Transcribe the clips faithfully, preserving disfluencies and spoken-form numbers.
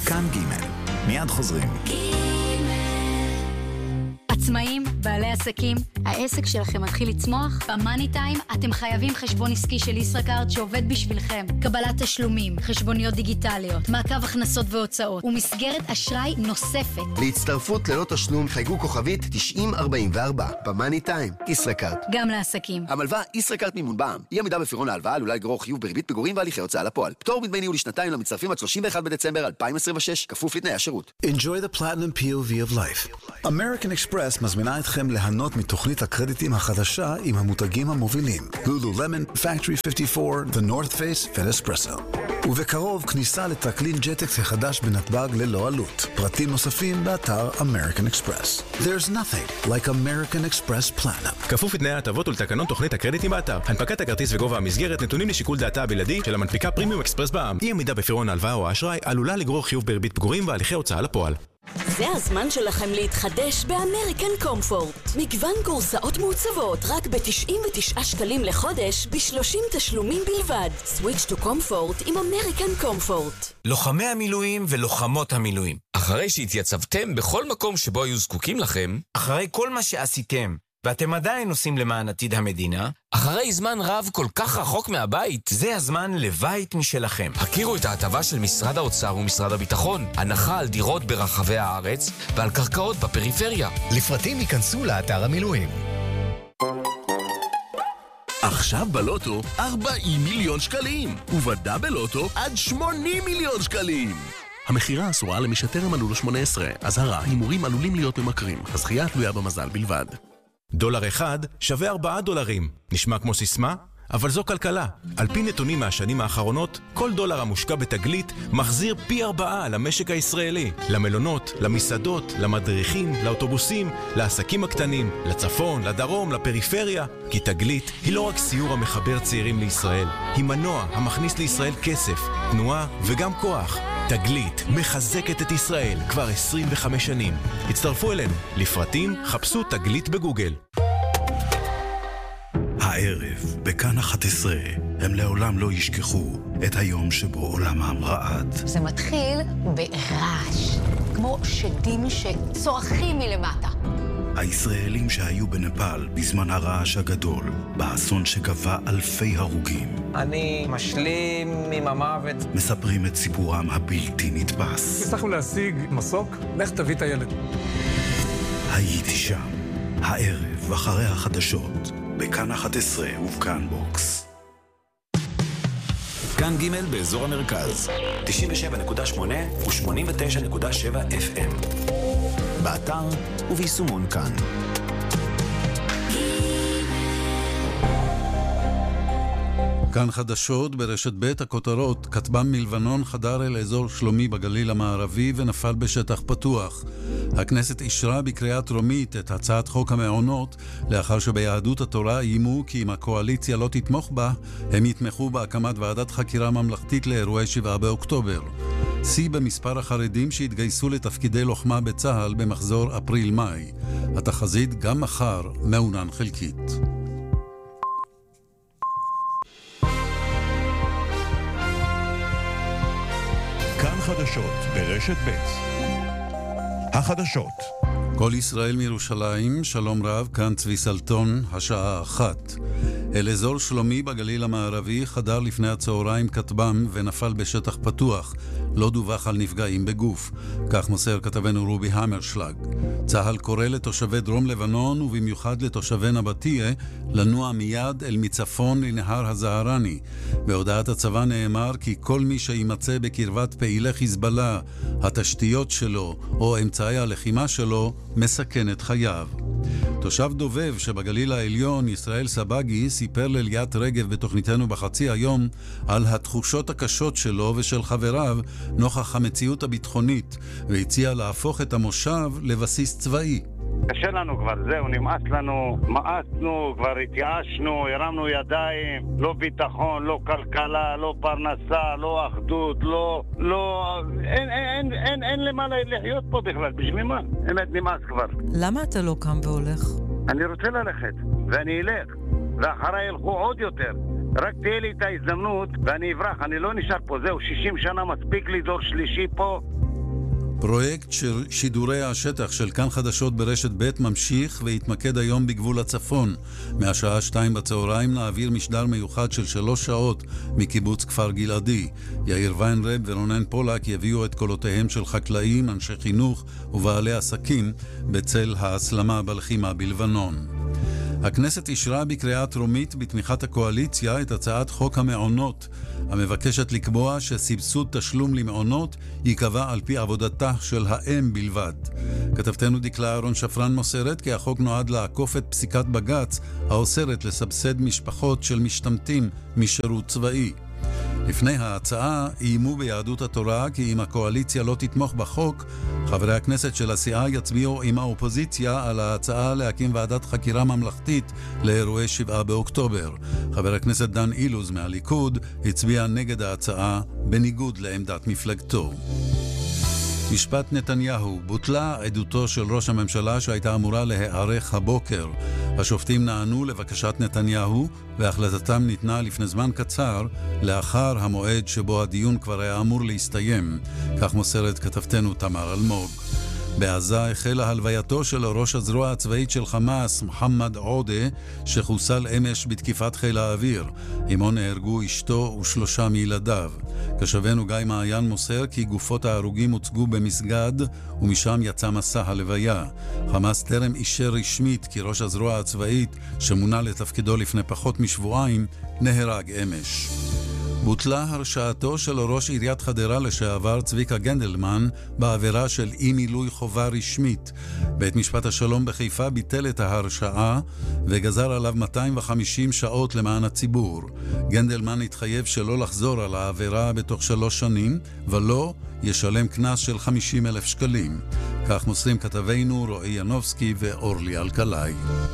כאן ג' מיד חוזרים. עצמאים, בעלי עסקים, העסק שלכם מתחיל לצמוח? במאני טיים אתם חייבים חשבון עסקי של ישראכרט שעובד בשבילכם. קבלת תשלומים, חשבוניות דיגיטליות, מעקב הכנסות והוצאות ומסגרת אשראי נוספת. להצטרפות ללא תשלום חייגו כוכבית תשעים ארבעים וארבע. במאני טיים, ישראכרט. גם לעסקים. המלווה ישראכרט מימון בע"מ. אי עמידה בפירעון ההלוואה עלולה לגרור חיוב בריבית פיגורים והליכי הוצאה לפועל. פטור מדמי ניהול לשנתיים למצטרפים עד שלושים ואחד בדצמבר אלפיים עשרים ושש, כפוף לתנאי השירות. Enjoy the platinum פי או וי of life. American Express מזמינה אתכם ליהנות מתוכנית הקרדיטים החדשה עם המותגים המובילים. Lululemon, Factory חמישים וארבע, The North Face ו-Espresso. ובקרוב כניסה לטרקלין ג'טקס החדש בנתב"ג ללא עלות. פרטים נוספים באתר American Express. There's nothing like American Express Platinum. כפוף לתנאי ההטבות ולתקנון תוכנית הקרדיטים באתר. הנפקת הכרטיס וגובה המסגרת נתונים לשיקול דעתה הבלעדי של המנפיקה פרימיום אקספרס בע"מ. אי עמידה בפירעון ההלוואה או האשראי עלולה לגרור חיוב בריבית פיגורים והליכי הוצאה לפועל. זה הזמן שלכם להתחדש באמריקן קומפורט. מגוון גורסאות מעוצבות רק ב-תשעים ותשעה שקלים לחודש ב-שלושים תשלומים בלבד. Switch to Comfort עם אמריקן קומפורט. לוחמי המילואים ולוחמות המילואים, אחרי שהתייצבתם בכל מקום שבו היו זקוקים לכם, אחרי כל מה שעשיתם ואתם עדיין עושים למען עתיד המדינה, אחרי זמן רב כל כך רחוק מהבית, זה הזמן לבית משלכם. הכירו את ההטבה של משרד האוצר ומשרד הביטחון, הנחה על דירות ברחבי הארץ ועל קרקעות בפריפריה. לפרטים ייכנסו לאתר המילואים. עכשיו בלוטו ארבעים מיליון שקלים, ובדאבל לוטו עד שמונים מיליון שקלים. המחירה אסורה למי שטרם מלאו לו שמונה עשרה. אזהרה, הימורים עלולים להיות ממכרים. הזכייה תלויה במזל בלבד. דולר אחד שווה ארבעה דולרים. נשמע כמו סיסמה? אבל זו כלכלה. על פי נתונים מהשנים האחרונות, כל דולר המושקע בתגלית מחזיר פי ארבעה למשק הישראלי. למלונות, למסעדות, למדריכים, לאוטובוסים, לעסקים הקטנים, לצפון, לדרום, לפריפריה. כי תגלית היא לא רק סיור המחבר צעירים לישראל, היא מנוע המכניס לישראל כסף, תנועה וגם כוח. תגלית מחזקת את ישראל כבר עשרים וחמש שנים. הצטרפו אלינו. לפרטים חפשו תגלית בגוגל. הערב, בכאן אחת עשרה, הם לעולם לא ישכחו את היום שבו עולמם רעד. זה מתחיל ברעש, כמו שדים שצורכים מלמטה. הישראלים שהיו בנפאל בזמן הרעש הגדול, באסון שגבה אלפי הרוגים. אני משלים עם המוות. מספרים את סיפורם הבלתי נתפס. הצלחנו להשיג מסוק, לך תביא את הילד. הייתי שם, הערב אחרי החדשות, בכאן אחת עשרה ובכאן בוקס. כאן ג' באזור המרכז, תשעים ושבע נקודה שמונה ו-שמונים ותשע נקודה שבע אף אם. באתר וביישומון כאן. כאן חדשות ברשת ב' הכותרות. כטב"ם מלבנון חדר אל אזור שלומי בגליל המערבי ונפל בשטח פתוח. הכנסת אישרה בקריאה טרומית את הצעת חוק המעונות, לאחר שביהדות התורה איימו כי אם הקואליציה לא תתמוך בה, הם יתמכו בהקמת ועדת חקירה ממלכתית לאירועי שבעה באוקטובר. שיא במספר החרדים שהתגייסו לתפקידי לוחמה בצה"ל במחזור אפריל-מאי. התחזית גם מחר מעונן חלקית. כאן חדשות ברשת ב' החדשות. כל ישראל מירושלים, שלום רב, כאן צבי סלטון, השעה אחת. אל אזור שלומי בגליל המערבי חדר לפני הצהריים כטב"ם ונפל בשטח פתוח. לא דווח על נפגעים בגוף. כך מוסר כתבנו רובי המרשלג. צה"ל קורא לתושבי דרום לבנון ובמיוחד לתושבי נבטיה לנוע מיד אל מצפון לנהר הזהרני. בהודעת הצבא נאמר כי כל מי שימצא בקרבת פעילי חיזבאללה, התשתיות שלו או אמצעי הלחימה שלו מסכן את חייו. תושב דובב שבגליל העליון, ישראל סבגי, סיפר לליאת רגב בתוכניתנו בחצי היום על התחושות הקשות שלו ושל חבריו נוכח המציאות הביטחונית, והציע להפוך את המושב לבסיס צבאי. קשה לנו כבר, זהו, נמאס לנו, מאסנו, כבר התייאשנו, הרמנו ידיים, לא ביטחון, לא כלכלה, לא פרנסה, לא אחדות, לא, לא, אין, אין, אין, אין, אין למה לחיות פה בכלל, בשביל מה? באמת נמאס כבר. למה אתה לא קם והולך? אני רוצה ללכת, ואני אלך, ואחריי ילכו עוד יותר. רק תהיה לי את ההזדמנות, ואני אברח, אני לא נשאר פה, זהו, שישים שנה מספיק לי דור שלישי פה, פרויקט של שידורי השטח של כאן חדשות ברשת ב' ממשיך והתמקד היום בגבול הצפון. מהשעה שתיים בצהריים נעביר משדר מיוחד של שלוש שעות מקיבוץ כפר גלעדי. יאיר ויינרב ורונן פולק יביאו את קולותיהם של חקלאים, אנשי חינוך ובעלי עסקים בצל ההסלמה בלחימה בלבנון. הכנסת אישרה בקריאה טרומית בתמיכת הקואליציה את הצעת חוק המעונות, המבקשת לקבוע שסבסוד תשלום למעונות ייקבע על פי עבודתה של האם בלבד. כתבתנו דקלה אהרון שפרן מוסרת כי החוק נועד לעקוף את פסיקת בג"ץ האוסרת לסבסד משפחות של משתמטים משירות צבאי. לפני ההצעה איימו ביהדות התורה כי אם הקואליציה לא תתמוך בחוק, חברי הכנסת של הסיעה יצביעו עם האופוזיציה על ההצעה להקים ועדת חקירה ממלכתית לאירועי שבעה באוקטובר. חבר הכנסת דן אילוז מהליכוד הצביע נגד ההצעה בניגוד לעמדת מפלגתו. משפט נתניהו, בוטלה עדותו של ראש הממשלה שהייתה אמורה להיערך הבוקר. השופטים נענו לבקשת נתניהו והחלטתם ניתנה לפני זמן קצר לאחר המועד שבו הדיון כבר היה אמור להסתיים. כך מוסרת כתבתנו תמר אלמוג. בעזה החלה הלווייתו של ראש הזרוע הצבאית של חמאס, מוחמד עודה, שחוסל אמש בתקיפת חיל האוויר. עמו נהרגו אשתו ושלושה מילדיו. כשבנו גיא מעיין מוסר כי גופות ההרוגים הוצגו במסגד, ומשם יצא מסע הלוויה. חמאס טרם אישר רשמית כי ראש הזרוע הצבאית, שמונה לתפקידו לפני פחות משבועיים, נהרג אמש. בוטלה הרשעתו של ראש עיריית חדרה לשעבר צביקה גנדלמן בעבירה של אי מילוי חובה רשמית. בית משפט השלום בחיפה ביטל את ההרשעה וגזר עליו מאתיים וחמישים שעות למען הציבור. גנדלמן התחייב שלא לחזור על העבירה בתוך שלוש שנים, ולא ישלם קנס של חמישים אלף שקלים. כך מוסרים כתבינו רועי ינובסקי ואורלי אלקלעי.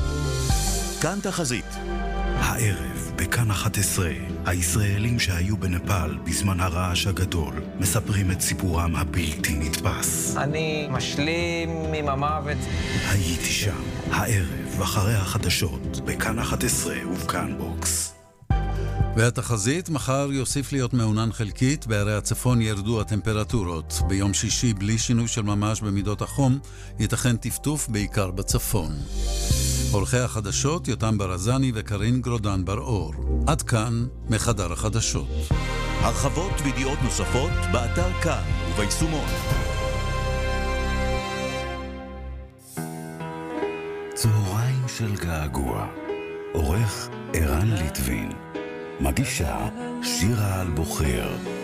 כאן תחזית. הערב בכאן אחת עשרה, הישראלים שהיו בנפאל בזמן הרעש הגדול מספרים את סיפורם הבלתי נתפס. אני משלים עם המוות. הייתי שם, הערב אחרי החדשות בכאן אחת עשרה ובכאן בוקס. והתחזית, מחר יוסיף להיות מעונן חלקית, בערי הצפון ירדו הטמפרטורות. ביום שישי בלי שינוי של ממש במידות החום, ייתכן טפטוף בעיקר בצפון. עורכי החדשות יותם ברזני וקרין גרודן בר-אור. עד כאן מחדר החדשות. הרחבות וידיעות נוספות באתר כאן וביישומון. צהריים של געגוע. עורך ערן ליטבין. מגישה שירה על בוחר.